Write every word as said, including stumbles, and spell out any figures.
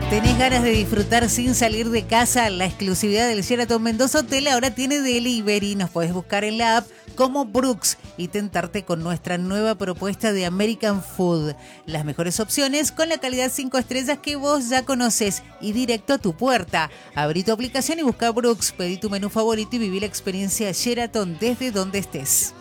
¿Tenés ganas de disfrutar sin salir de casa? La exclusividad del Sheraton Mendoza Hotel ahora tiene delivery. Nos podés buscar en la app como Brooks y tentarte con nuestra nueva propuesta de American Food. Las mejores opciones con la calidad cinco estrellas que vos ya conocés y directo a tu puerta. Abrí tu aplicación y busca Brooks, pedí tu menú favorito y viví la experiencia Sheraton desde donde estés.